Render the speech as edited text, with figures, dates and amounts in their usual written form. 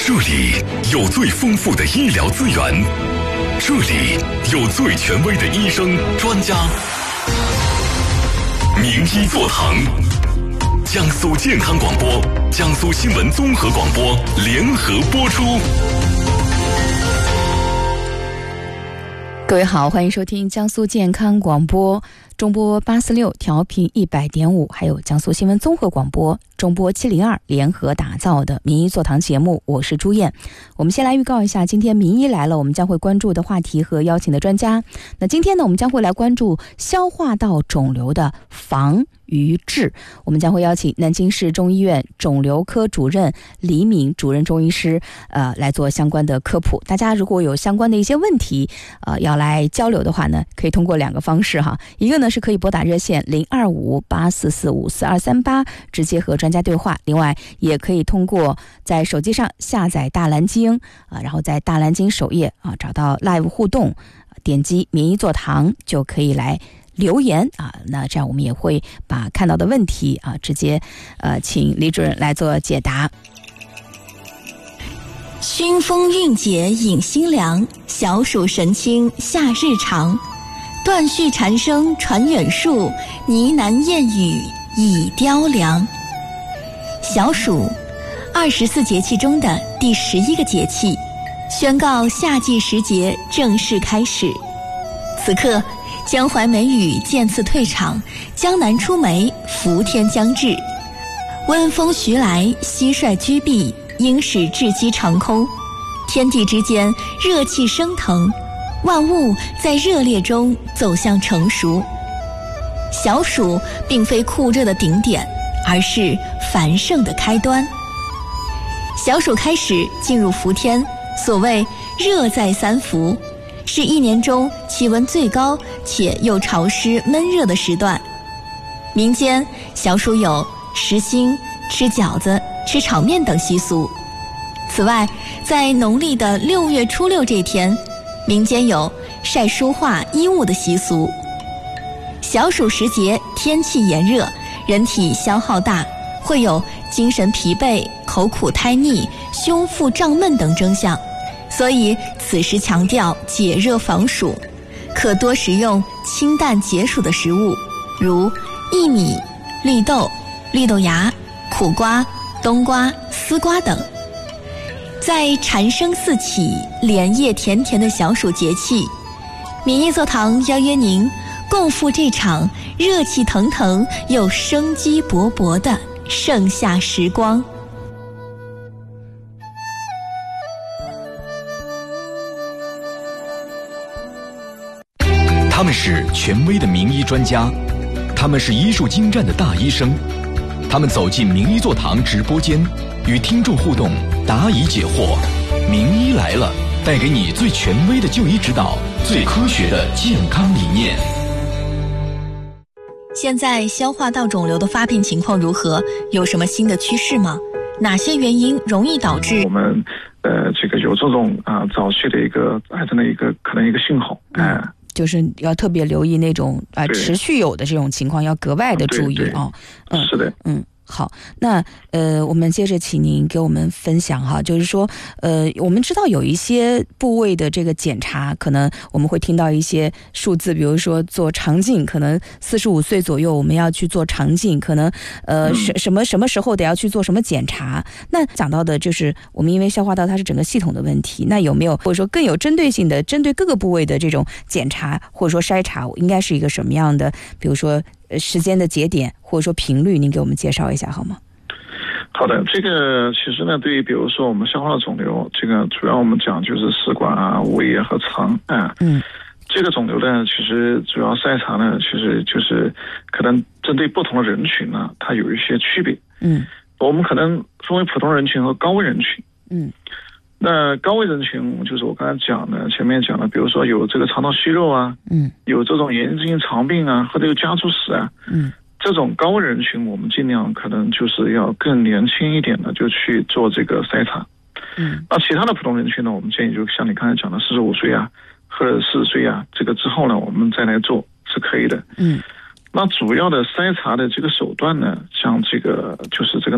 这里有最丰富的医疗资源，这里有最权威的医生专家。名医座堂，江苏健康广播、江苏新闻综合广播联合播出。 各位好，欢迎收听江苏健康广播中波846调频100.5，还有江苏新闻综合广播中波702联合打造的名医座堂节目，我是朱燕。我们先来预告一下今天名医来了我们将会关注的话题和邀请的专家。那今天呢，我们将会来关注消化道肿瘤的防与治，我们将会邀请南京市中医院肿瘤科主任李敏主任中医师来做相关的科普。大家如果有相关的一些问题要来交流的话呢，可以通过2个方式哈。一个呢是可以拨打热线02584454238直接和专家对话，另外也可以通过在手机上下载大蓝鲸然后在大蓝鲸首页找到 Live 互动，点击名医座堂就可以来留言那这样我们也会把看到的问题直接请李主任来做解答。 熏风韵解饮心凉，小暑神清夏日长。断续蝉声传远树，呢喃燕语已雕梁。小暑，24节气中的第11个节气，宣告夏季时节正式开始。此刻江淮梅雨渐次退场，江南出梅伏天将至，温风徐来，蟋蟀居避，应使雉鸡长空，天地之间热气升腾，万物在热烈中走向成熟。小暑并非酷热的顶点，而是繁盛的开端。小暑开始进入伏天，所谓热在三伏，是一年中气温最高且又潮湿闷热的时段。民间小暑有食新、吃饺子、吃炒面等习俗。此外，在农历的6月初6这天，民间有晒书画衣物的习俗。小暑时节天气炎热，人体消耗大，会有精神疲惫、口苦胎腻、胸腹胀闷等征象，所以此时强调解热防暑，可多食用清淡解暑的食物，如薏米、绿豆、绿豆芽、苦瓜、冬瓜、丝瓜等。在蝉声四起、莲叶甜甜的小暑节气，名医座堂邀约您共赴这场热气腾腾又生机勃勃的盛夏时光。 他们是权威的名医专家，他们是医术精湛的大医生，他们走进名医座堂直播间，与听众互动，答疑解惑。名医来了，带给你最权威的就医指导，最科学的健康理念。 现在消化道肿瘤的发病情况如何？有什么新的趋势吗？哪些原因容易导致我们这个有这种早期的一个癌症的一个可能一个信号就是要特别留意那种持续有的这种情况，要格外的注意是的， 好，那我们接着请您给我们分享哈，就是说我们知道有一些部位的这个检查，可能我们会听到一些数字，比如说做肠镜，可能45岁左右我们要去做肠镜，可能什么时候得要去做什么检查。那讲到的就是我们因为消化道它是整个系统的问题，那有没有或者说更有针对性的针对各个部位的这种检查或者说筛查，应该是一个什么样的，比如说时间的节点或者说频率，您给我们介绍一下好吗？ 好的，这个其实呢，对于比如说我们消化道肿瘤，这个主要我们讲就是食管胃和肠这个肿瘤呢，其实主要筛查呢，其实就是可能针对不同的人群呢，它有一些区别。我们可能分为普通人群和高危人群。那高危人群就是我刚才讲的，前面讲的，比如说有这个肠道息肉有这种炎性肠病或者有家族史这种高危人群，我们尽量可能就是要更年轻一点的就去做这个筛查。那其他的普通人群呢，我们建议就像你刚才讲的45岁或者40岁这个之后呢，我们再来做是可以的。那主要的筛查的这个手段呢，像这个就是这个